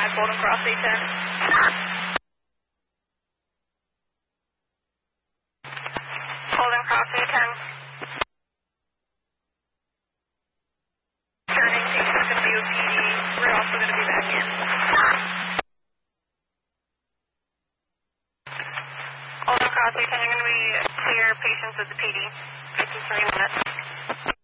5 Golden Cross 810. Golden Cross 810. Turning, patient's going to be with PD. We're also going to be back in. Golden Cross 810, you're going to be clear patients with the PD. 53 minutes.